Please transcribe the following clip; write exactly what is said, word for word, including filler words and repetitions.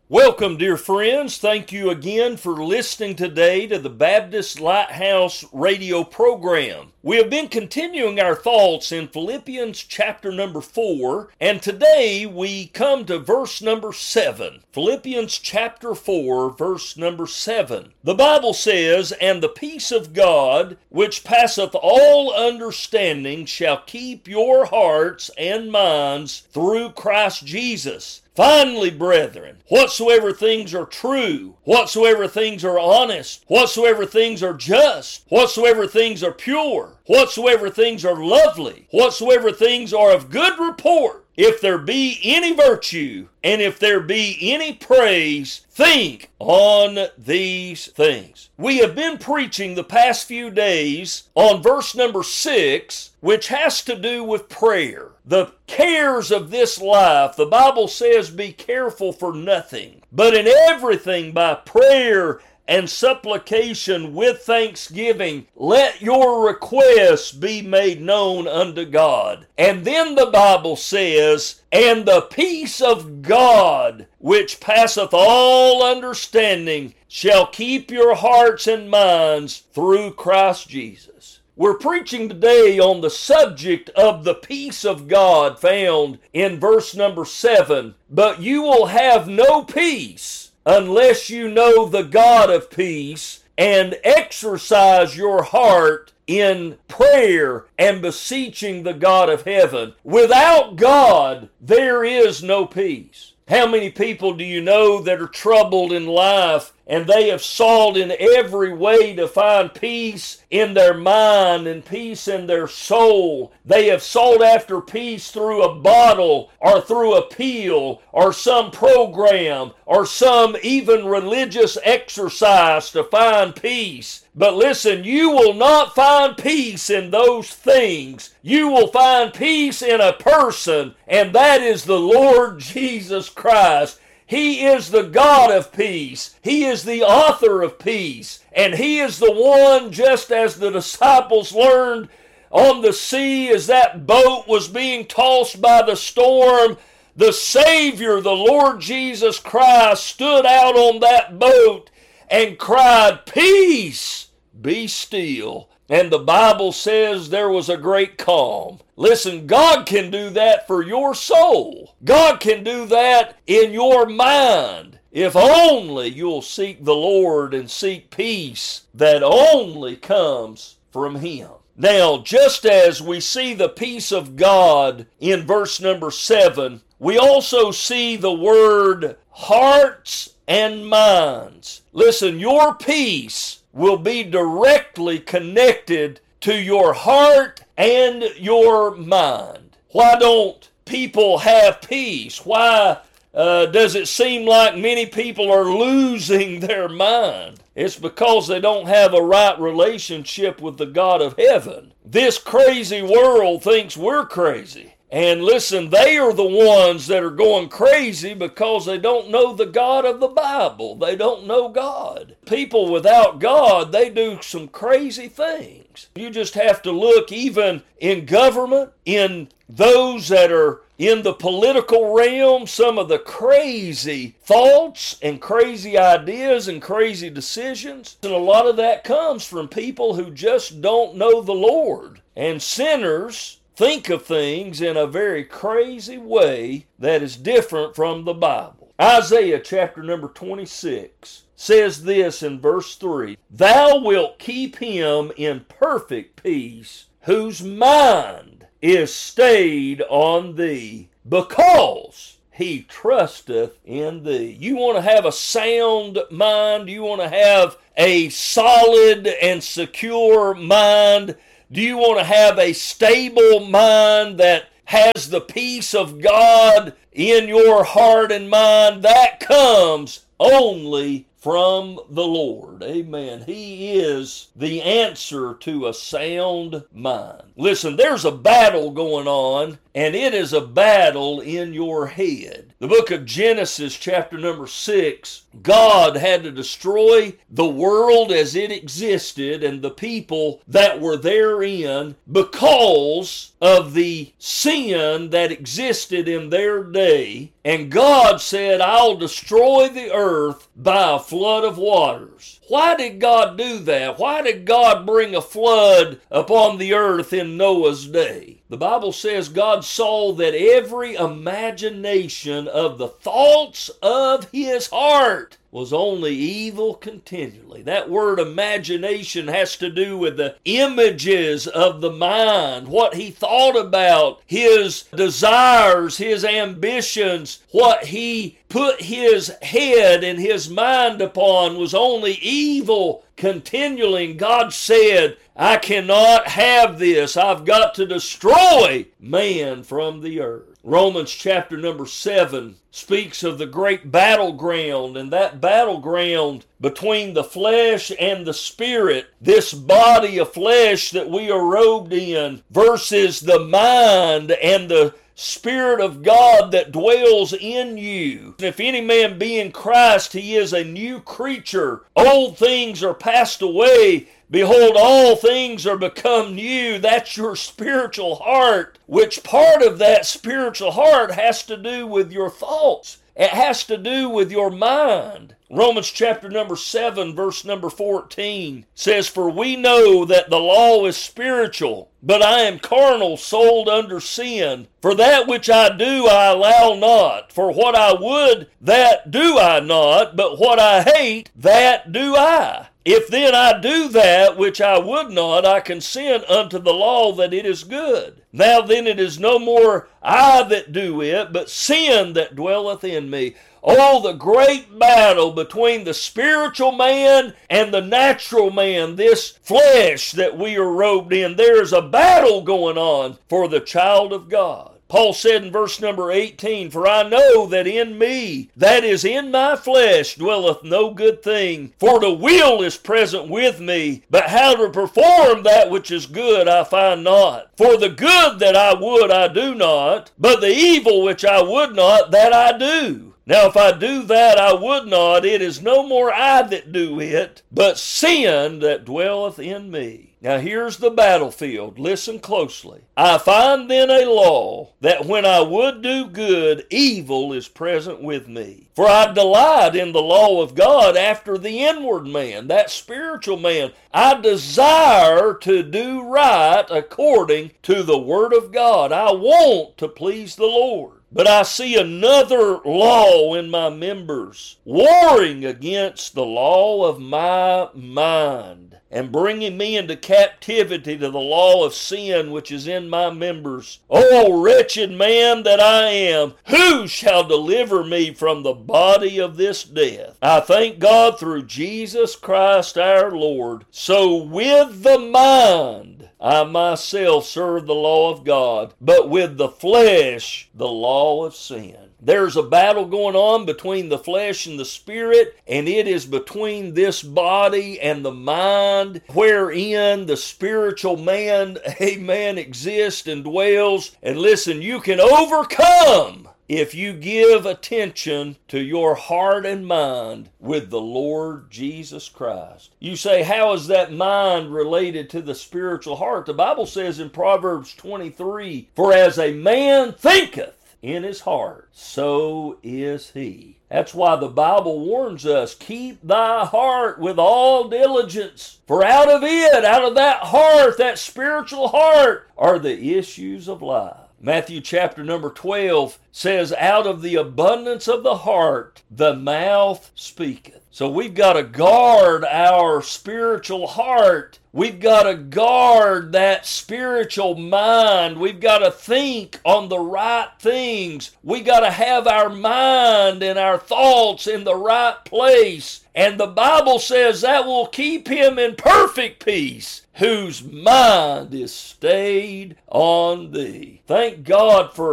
Welcome, dear friends. Thank you again for listening today to the Baptist Lighthouse radio program. We have been continuing our thoughts in Philippians chapter number four, and today we come to verse number seven. Philippians chapter four, verse number seven. The Bible says, "And the peace of God, which passeth all understanding, shall keep your hearts and minds through Christ Jesus. Finally, brethren, whatsoever things are true, whatsoever things are honest, whatsoever things are just, whatsoever things are pure, whatsoever things are lovely, whatsoever things are of good report, if there be any virtue, and if there be any praise, think on these things." We have been preaching the past few days on verse number six, which has to do with prayer. The cares of this life, the Bible says, be careful for nothing, but in everything by prayer and supplication with thanksgiving, let your requests be made known unto God. And then the Bible says, "And the peace of God, which passeth all understanding, shall keep your hearts and minds through Christ Jesus." We're preaching today on the subject of the peace of God found in verse number seven. "But you will have no peace unless you know the God of peace and exercise your heart in prayer and beseeching the God of heaven." Without God, there is no peace. How many people do you know that are troubled in life, and they have sought in every way to find peace in their mind and peace in their soul? They have sought after peace through a bottle or through a pill or some program or some even religious exercise to find peace. But listen, you will not find peace in those things. You will find peace in a person, and that is the Lord Jesus Christ. He is the God of peace. He is the author of peace. And He is the one, just as the disciples learned on the sea as that boat was being tossed by the storm, the Savior, the Lord Jesus Christ, stood out on that boat and cried, "Peace, be still." And the Bible says there was a great calm. Listen, God can do that for your soul. God can do that in your mind. If only you'll seek the Lord and seek peace that only comes from Him. Now, just as we see the peace of God in verse number seven, we also see the word hearts and minds. Listen, your peace will be directly connected to your heart and your mind. Why don't people have peace? Why uh, does it seem like many people are losing their mind? It's because they don't have a right relationship with the God of heaven. This crazy world thinks we're crazy. And listen, they are the ones that are going crazy because they don't know the God of the Bible. They don't know God. People without God, they do some crazy things. You just have to look even in government, in those that are in the political realm, some of the crazy thoughts and crazy ideas and crazy decisions. And a lot of that comes from people who just don't know the Lord. And sinners think of things in a very crazy way that is different from the Bible. Isaiah chapter number twenty-six says this in verse three, "Thou wilt keep him in perfect peace, whose mind is stayed on thee, because he trusteth in thee." You want to have a sound mind? You want to have a solid and secure mind? Do you want to have a stable mind that has the peace of God in your heart and mind? That comes only from the Lord. Amen. He is the answer to a sound mind. Listen, there's a battle going on and it is a battle in your head. The book of Genesis, chapter number six, God had to destroy the world as it existed and the people that were therein because of the sin that existed in their day. And God said, I'll destroy the earth by a flood of waters. Why did God do that? Why did God bring a flood upon the earth in Noah's day? The Bible says God saw that every imagination of the thoughts of his heart was only evil continually. That word imagination has to do with the images of the mind, what he thought about, his desires, his ambitions, what he put his head and his mind upon was only evil continually. And God said, I cannot have this. I've got to destroy man from the earth. Romans chapter number seven speaks of the great battleground, and that battleground between the flesh and the spirit, this body of flesh that we are robed in, versus the mind and the Spirit of God that dwells in you. If any man be in Christ, he is a new creature. Old things are passed away. Behold, all things are become new. That's your spiritual heart, which part of that spiritual heart has to do with your thoughts. It has to do with your mind. Romans chapter number seven, verse number fourteen says, For we know that the law is spiritual, but I am carnal, sold under sin. For that which I do I allow not. For what I would, that do I not, but what I hate, that do I. If then I do that which I would not, I consent unto the law that it is good. Now then it is no more I that do it, but sin that dwelleth in me. Oh, the great battle between the spiritual man and the natural man, this flesh that we are robed in. There's a battle going on for the child of God. Paul said in verse number eighteen, For I know that in me, that is in my flesh, dwelleth no good thing. For the will is present with me, but how to perform that which is good I find not. For the good that I would I do not, but the evil which I would not, that I do. Now if I do that I would not, it is no more I that do it, but sin that dwelleth in me. Now here's the battlefield. Listen closely. I find then a law, that when I would do good, evil is present with me. For I delight in the law of God after the inward man, that spiritual man. I desire to do right according to the word of God. I want to please the Lord. But I see another law in my members, warring against the law of my mind, and bringing me into captivity to the law of sin which is in my members. O wretched man that I am, who shall deliver me from the body of this death? I thank God through Jesus Christ our Lord. So with the mind I myself serve the law of God, but with the flesh the law of sin. There's a battle going on between the flesh and the spirit, and it is between this body and the mind, wherein the spiritual man, amen, exists and dwells. And listen, you can overcome if you give attention to your heart and mind with the Lord Jesus Christ. You say, how is that mind related to the spiritual heart? The Bible says in Proverbs twenty-three, For as a man thinketh in his heart, so is he. That's why the Bible warns us, keep thy heart with all diligence, for out of it, out of that heart, that spiritual heart, are the issues of life. Matthew chapter number twelve says, out of the abundance of the heart, the mouth speaketh. So we've got to guard our spiritual heart. We've got to guard that spiritual mind. We've got to think on the right things. We got to have our mind and our thoughts in the right place. And the Bible says that will keep him in perfect peace, whose mind is stayed on thee. Thank God for